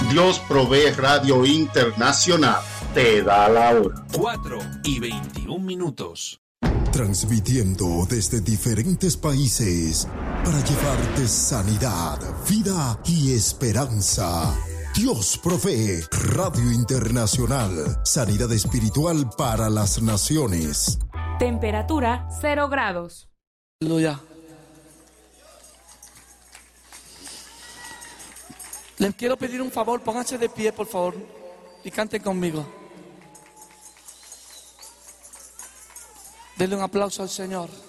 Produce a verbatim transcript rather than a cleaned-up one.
Dios Provee Radio Internacional te da la hora. cuatro y veintiún minutos. Transmitiendo desde diferentes países para llevarte sanidad, vida y esperanza. Dios Provee Radio Internacional. Sanidad espiritual para las naciones. Temperatura cero grados. Aleluya. Les quiero pedir un favor, pónganse de pie, por favor, y canten conmigo. Denle un aplauso al Señor.